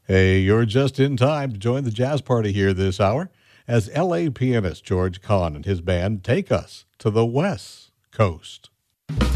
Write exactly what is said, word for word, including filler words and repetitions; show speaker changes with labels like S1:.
S1: Hey, you're just in time to join the jazz party here this hour as L A pianist George Kahn and his band take us to the West Coast.